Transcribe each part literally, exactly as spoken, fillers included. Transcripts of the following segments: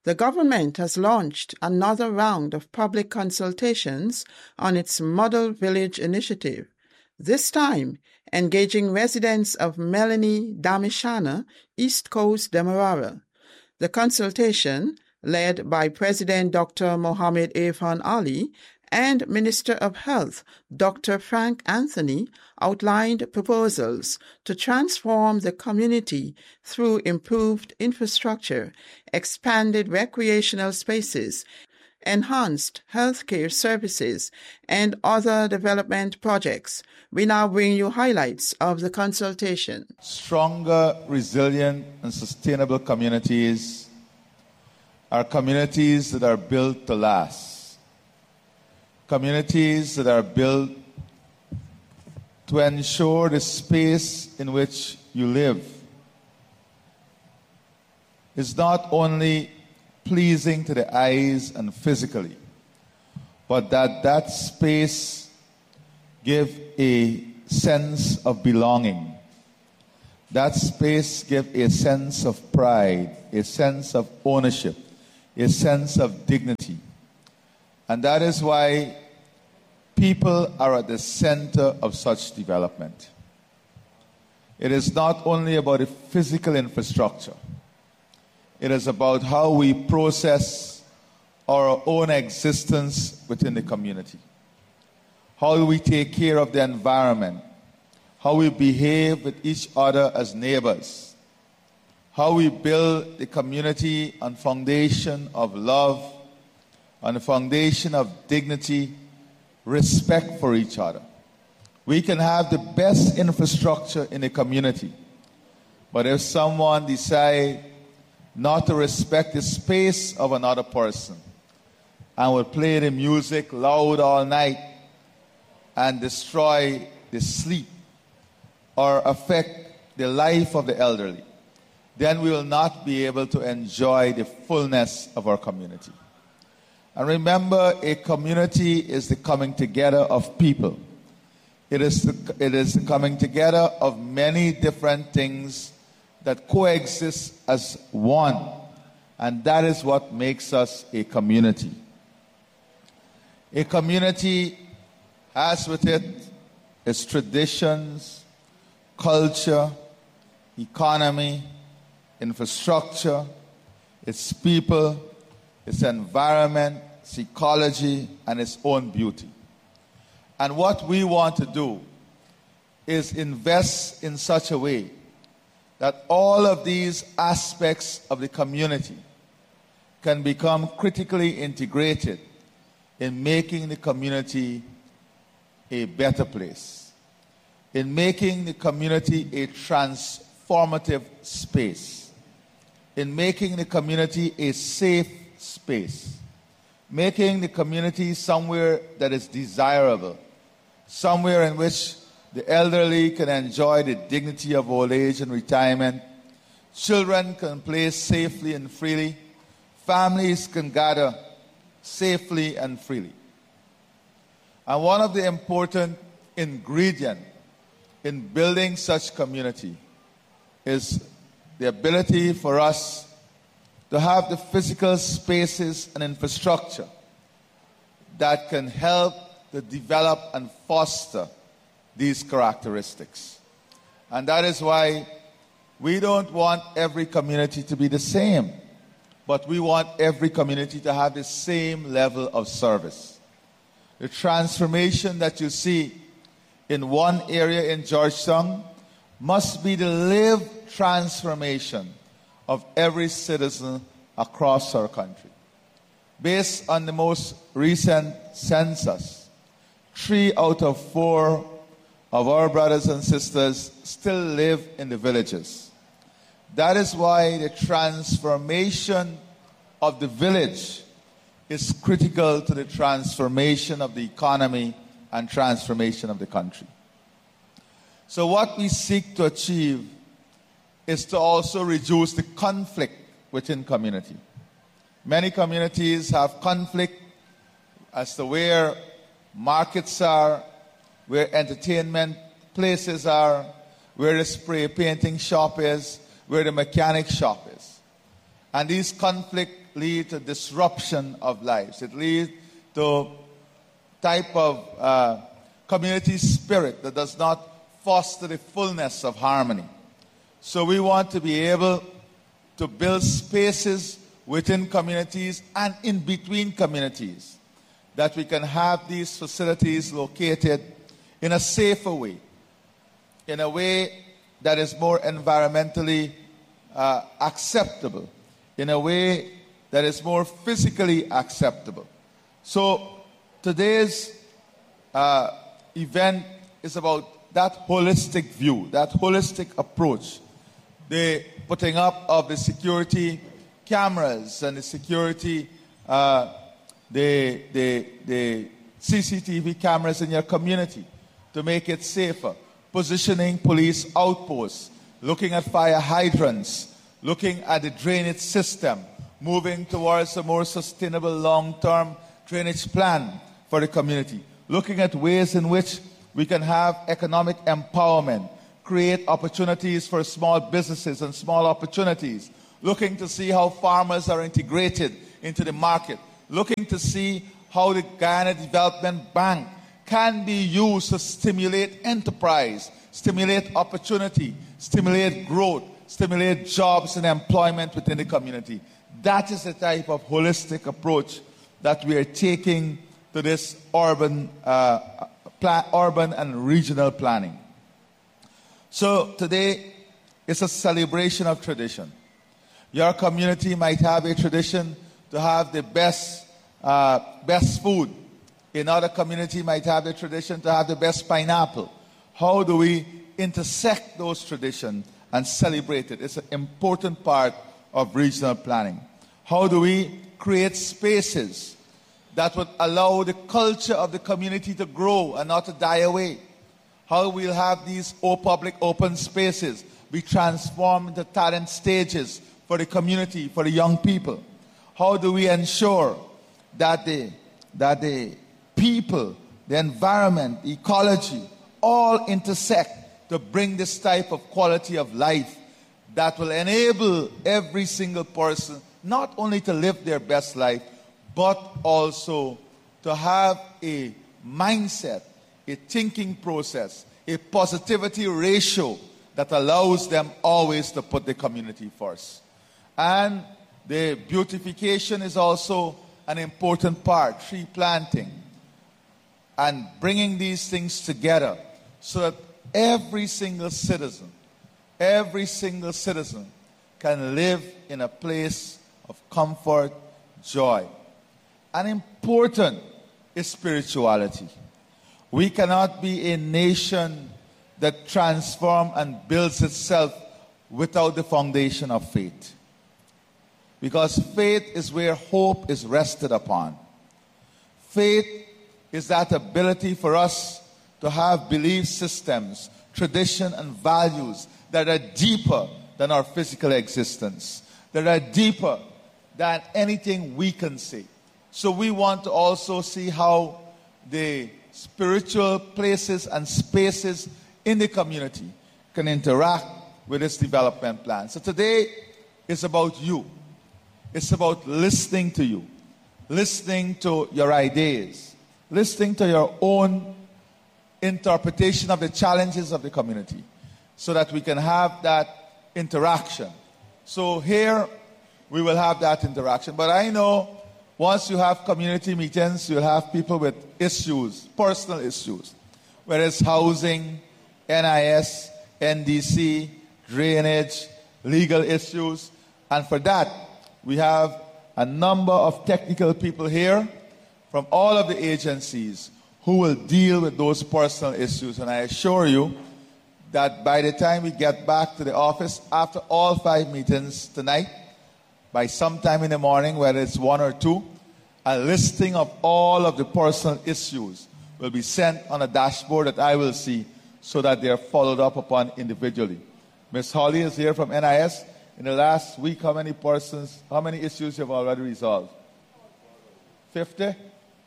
The government has launched another round of public consultations on its Model Village initiative, this time engaging residents of Melanie Damishana, East Coast Demerara. The consultation, led by President Doctor Mohammed Irfan Ali and Minister of Health Doctor Frank Anthony, outlined proposals to transform the community through improved infrastructure, expanded recreational spaces, enhanced healthcare services, and other development projects. We now bring you highlights of the consultation. Stronger, resilient, and sustainable communities are communities that are built to last. Communities that are built to ensure the space in which you live is not only pleasing to the eyes and physically, but that that space give a sense of belonging. That space give a sense of pride, a sense of ownership, a sense of dignity. And that is why people are at the center of such development. It is not only about the physical infrastructure. It is about how we process our own existence within the community. How we take care of the environment. How we behave with each other as neighbors. How we build the community on foundation of love, on a foundation of dignity, respect for each other. We can have the best infrastructure in a community, but if someone decides not to respect the space of another person and will play the music loud all night and destroy the sleep or affect the life of the elderly, then we will not be able to enjoy the fullness of our community. And remember, a community is the coming together of people. It is the, it is the coming together of many different things that coexist as one. And that is what makes us a community. A community has with it its traditions, culture, economy, infrastructure, its people, its environment, its ecology, and its own beauty. And what we want to do is invest in such a way that all of these aspects of the community can become critically integrated in making the community a better place, in making the community a transformative space, in making the community a safe space, making the community somewhere that is desirable, somewhere in which the elderly can enjoy the dignity of old age and retirement, children can play safely and freely, families can gather safely and freely. And one of the important ingredients in building such community is the ability for us to have the physical spaces and infrastructure that can help to develop and foster these characteristics. And that is why we don't want every community to be the same, but we want every community to have the same level of service. The transformation that you see in one area in Georgetown must be the lived transformation of every citizen across our country. Based on the most recent census, three out of four of our brothers and sisters still live in the villages. That is why the transformation of the village is critical to the transformation of the economy and transformation of the country. So what we seek to achieve is to also reduce the conflict within community. Many communities have conflict as to where markets are, where entertainment places are, where the spray painting shop is, where the mechanic shop is. And these conflicts lead to disruption of lives. It leads to type of uh, community spirit that does not foster the fullness of harmony. So we want to be able to build spaces within communities and in between communities, that we can have these facilities located in a safer way, in a way that is more environmentally uh, acceptable, in a way that is more physically acceptable. So today's uh, event is about that holistic view, that holistic approach, the putting up of the security cameras and the security, uh, the, the, the C C T V cameras in your community to make it safer, positioning police outposts, looking at fire hydrants, looking at the drainage system, moving towards a more sustainable long-term drainage plan for the community, looking at ways in which we can have economic empowerment, create opportunities for small businesses and small opportunities, looking to see how farmers are integrated into the market, looking to see how the Guyana Development Bank can be used to stimulate enterprise, stimulate opportunity, stimulate growth, stimulate jobs and employment within the community. That is the type of holistic approach that we are taking to this urban, uh, pla- urban and regional planning. So today is a celebration of tradition. Your community might have a tradition to have the best, uh, best food. Another community might have the tradition to have the best pineapple. How do we intersect those traditions and celebrate it? It's an important part of regional planning. How do we create spaces that would allow the culture of the community to grow and not to die away? How we'll have these public open spaces be transformed into talent stages for the community, for the young people? How do we ensure that the, that the people, the environment, ecology, all intersect to bring this type of quality of life that will enable every single person not only to live their best life, but also to have a mindset, a thinking process, a positivity ratio that allows them always to put the community first. And the beautification is also an important part, tree planting, and bringing these things together so that every single citizen, every single citizen can live in a place of comfort, joy. And important is spirituality. We cannot be a nation that transforms and builds itself without the foundation of faith. Because faith is where hope is rested upon. Faith is that ability for us to have belief systems, tradition, and values that are deeper than our physical existence, that are deeper than anything we can see. So we want to also see how the spiritual places and spaces in the community can interact with this development plan. So today is about you. It's about listening to you, listening to your ideas, listening to your own interpretation of the challenges of the community so that we can have that interaction. So here we will have that interaction. But I know once you have community meetings, you'll have people with issues, personal issues, whether it's housing, N I S, N D C, drainage, legal issues. And for that, we have a number of technical people here from all of the agencies who will deal with those personal issues. And I assure you that by the time we get back to the office, after all five meetings tonight, by sometime in the morning, whether it's one or two, a listing of all of the personal issues will be sent on a dashboard that I will see so that they are followed up upon individually. Miz Holly is here from N I S. In the last week, how many persons, how many issues you have already resolved? fifty?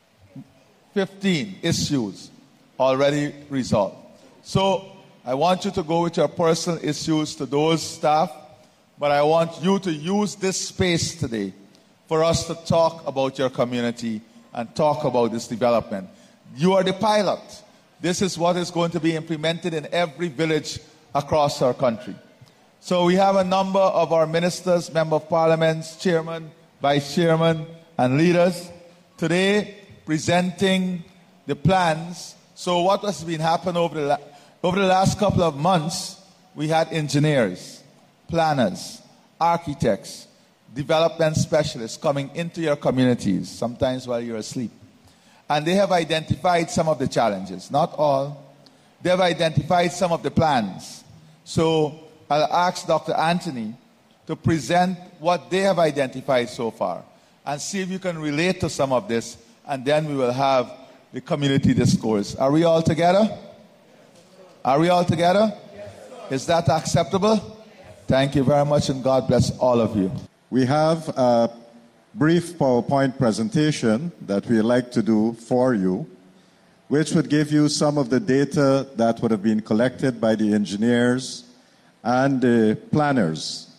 fifteen issues already resolved. So I want you to go with your personal issues to those staff, but I want you to use this space today for us to talk about your community and talk about this development. You are the pilot. This is what is going to be implemented in every village across our country. So we have a number of our ministers, member of parliaments, chairman, vice chairman, and leaders today presenting the plans. So what has been happening over the, la- over the last couple of months, we had engineers, planners, architects, development specialists coming into your communities, sometimes while you're asleep. And they have identified some of the challenges, not all. They have identified some of the plans. So I'll ask Doctor Anthony to present what they have identified so far and see if you can relate to some of this, and then we will have the community discourse. Are we all together? Are we all together? Is that acceptable? Thank you very much, and God bless all of you. We have a brief PowerPoint presentation that we like to do for you, which would give you some of the data that would have been collected by the engineers and the planners.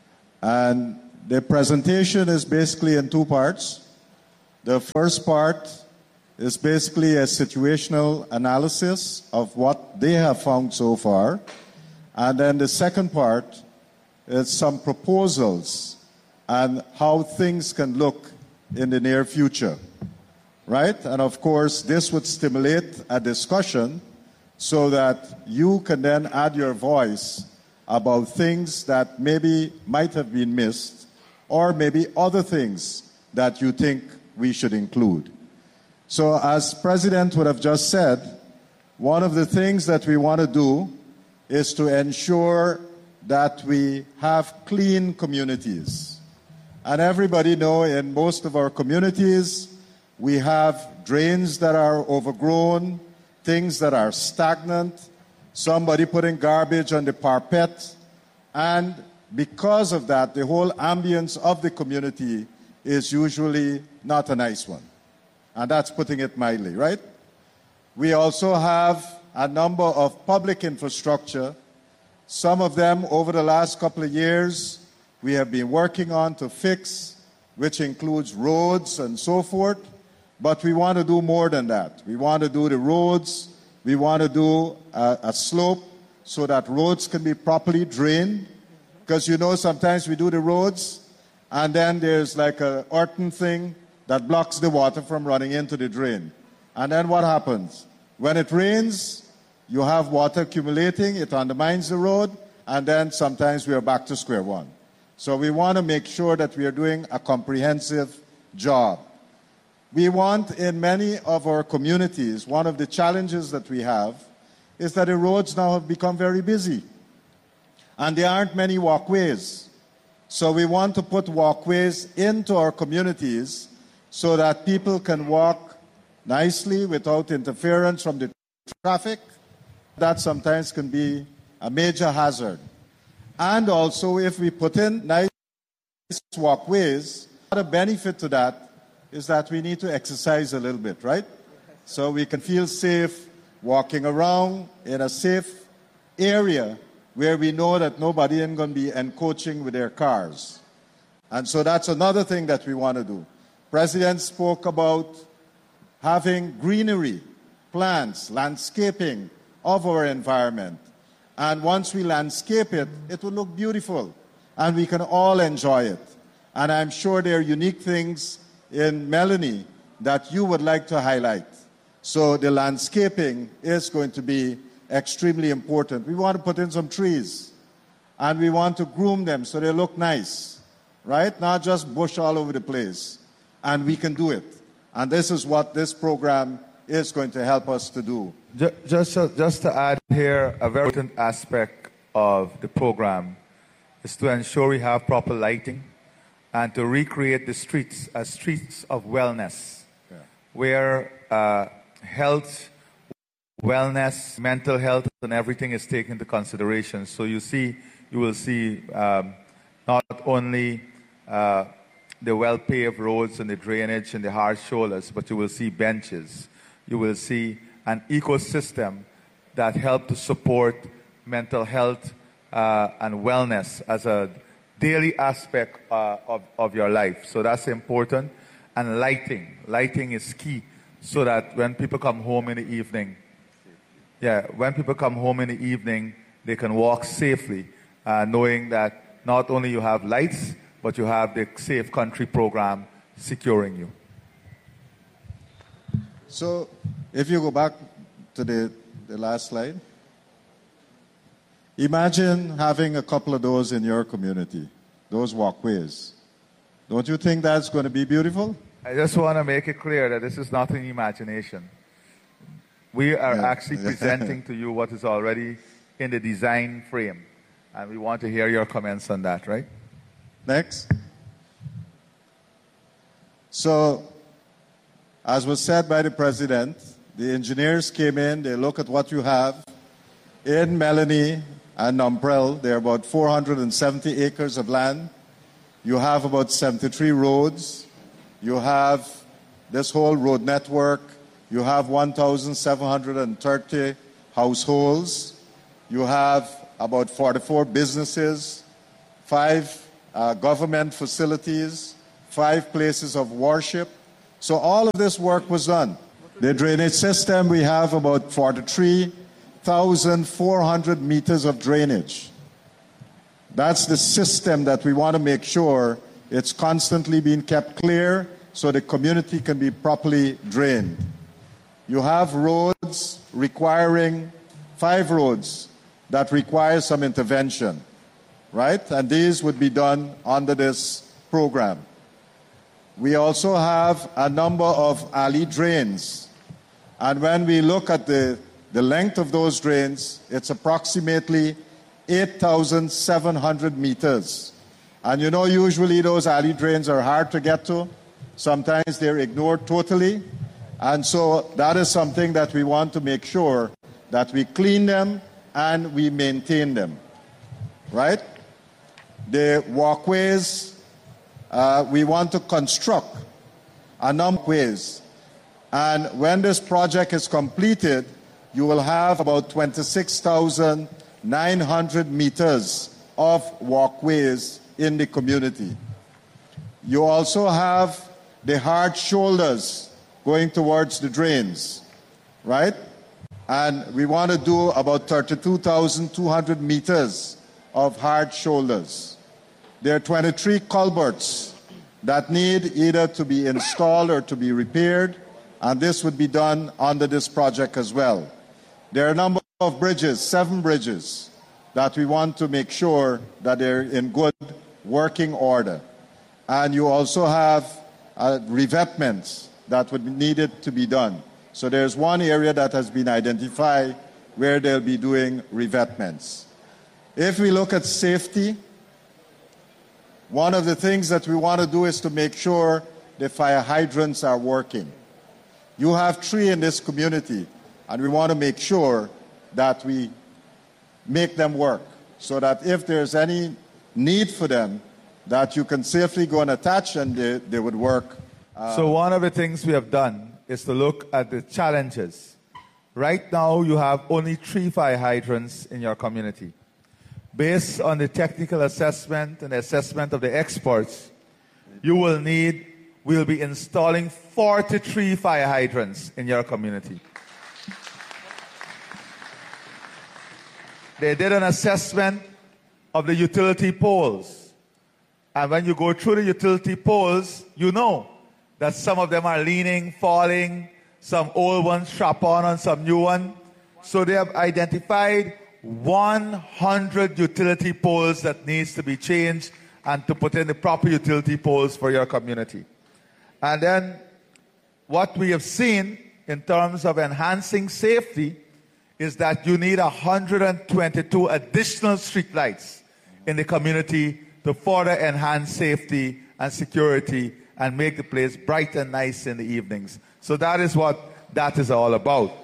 And the presentation is basically in two parts. The first part is basically a situational analysis of what they have found so far. And then the second part is some proposals and how things can look in the near future, right? And of course, this would stimulate a discussion so that you can then add your voice about things that maybe might have been missed, or maybe other things that you think we should include. So as President would have just said, one of the things that we want to do is to ensure that we have clean communities. And everybody know in most of our communities, we have drains that are overgrown, things that are stagnant, somebody putting garbage on the parapet. And because of that, the whole ambience of the community is usually not a nice one. And that's putting it mildly, right? We also have a number of public infrastructure. Some of them over the last couple of years we have been working on to fix, which includes roads and so forth. But we want to do more than that. We want to do the roads. We want to do a, a slope so that roads can be properly drained. Because you know sometimes we do the roads and then there's like a earthen thing that blocks the water from running into the drain. And then what happens? When it rains, you have water accumulating, it undermines the road, and then sometimes we are back to square one. So we want to make sure that we are doing a comprehensive job. We want in many of our communities, one of the challenges that we have is that the roads now have become very busy. And there aren't many walkways. So we want to put walkways into our communities so that people can walk nicely without interference from the traffic. That sometimes can be a major hazard. And also, if we put in nice walkways, the benefit to that is that we need to exercise a little bit, right? So we can feel safe walking around in a safe area where we know that nobody is going to be encroaching with their cars. And so that's another thing that we want to do. President spoke about having greenery, plants, landscaping of our environment. And once we landscape it, it will look beautiful, and we can all enjoy it. And I'm sure there are unique things in Melanie that you would like to highlight. So the landscaping is going to be extremely important. We want to put in some trees, and we want to groom them so they look nice, right? Not just bush all over the place. And we can do it. And this is what this program is going to help us to do. Just, just to add here, a very important aspect of the program is to ensure we have proper lighting and to recreate the streets as streets of wellness, yeah. where uh, health, wellness, mental health, and everything is taken into consideration. So you see, you will see um, not only uh, the well-paved roads and the drainage and the hard shoulders, but you will see benches. You will see an ecosystem that help to support mental health uh, and wellness as a daily aspect uh, of, of your life. So that's important. And lighting. Lighting is key so that when people come home in the evening, yeah, when people come home in the evening, they can walk safely, uh, knowing that not only you have lights, but you have the Safe Country program securing you. So if you go back to the, the last slide, imagine having a couple of those in your community, those walkways. Don't you think that's going to be beautiful? I just want to make it clear that this is not an imagination. We are Yeah. actually presenting to you what is already in the design frame. And we want to hear your comments on that, right? Next. So, as was said by the President, the engineers came in, they look at what you have. In Melanie and Umbrel, there are about four hundred seventy acres of land. You have about seventy-three roads. You have this whole road network. You have one thousand seven hundred thirty households. You have about forty-four businesses, five uh, government facilities, five places of worship. So all of this work was done. The drainage system, we have about forty-three thousand four hundred meters of drainage. That's the system that we want to make sure it's constantly being kept clear so the community can be properly drained. You have roads requiring, five roads that require some intervention, right? And these would be done under this program. We also have a number of alley drains. And when we look at the, the length of those drains, it's approximately eight thousand seven hundred meters. And you know, usually those alley drains are hard to get to. Sometimes they're ignored totally. And so that is something that we want to make sure that we clean them and we maintain them, right? The walkways, uh, we want to construct a number of ways. And when this project is completed, you will have about twenty-six thousand nine hundred meters of walkways in the community. You also have the hard shoulders going towards the drains, right? And we want to do about thirty-two thousand two hundred meters of hard shoulders. There are twenty-three culverts that need either to be installed or to be repaired, and this would be done under this project as well. There are a number of bridges, seven bridges, that we want to make sure that they're in good working order. And you also have uh, revetments that would be needed to be done. So there's one area that has been identified where they'll be doing revetments. If we look at safety, one of the things that we want to do is to make sure the fire hydrants are working. You have three in this community, and we want to make sure that we make them work so that if there's any need for them, that you can safely go and attach and they, they would work. Uh, so one of the things we have done is to look at the challenges. Right now, you have only three fire hydrants in your community. Based on the technical assessment and assessment of the experts, you will need, we'll be installing forty-three fire hydrants in your community. They did an assessment of the utility poles. And when you go through the utility poles, you know that some of them are leaning, falling, some old ones strap on and some new one. So they have identified one hundred utility poles that needs to be changed and to put in the proper utility poles for your community. And then what we have seen in terms of enhancing safety is that you need one hundred twenty-two additional street lights in the community to further enhance safety and security and make the place bright and nice in the evenings. So that is what that is all about.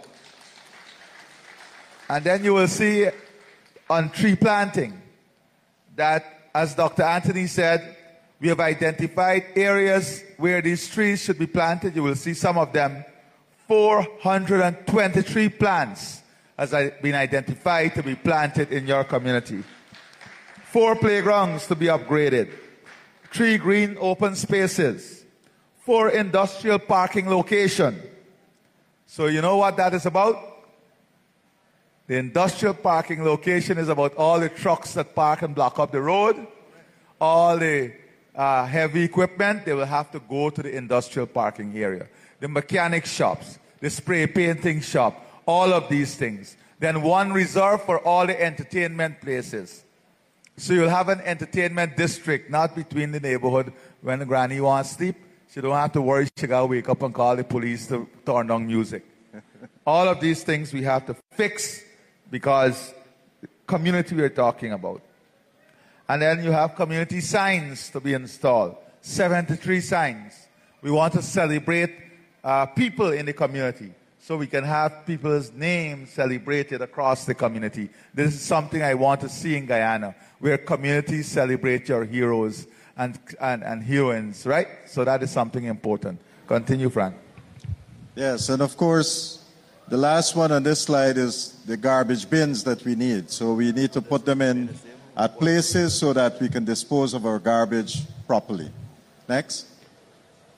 And then you will see on tree planting that, as Doctor Anthony said, we have identified areas where these trees should be planted. You will see some of them. four hundred twenty-three plants has been identified to be planted in your community. Four playgrounds to be upgraded. Three green open spaces. Four industrial parking location. So you know what that is about? The industrial parking location is about all the trucks that park and block up the road. All the uh, heavy equipment, they will have to go to the industrial parking area. The mechanic shops, the spray painting shop, all of these things. Then one reserve for all the entertainment places. So you'll have an entertainment district, not between the neighborhood when the granny wants to sleep. She don't have to worry she got to wake up and call the police to turn down music. All of these things we have to fix because the community we're talking about. And then you have community signs to be installed. seventy-three signs. We want to celebrate uh, people in the community so we can have people's names celebrated across the community. This is something I want to see in Guyana, where communities celebrate your heroes and, and, and heroines, right? So that is something important. Continue, Frank. Yes, and of course, the last one on this slide is the garbage bins that we need. So we need to put them in at places so that we can dispose of our garbage properly. Next.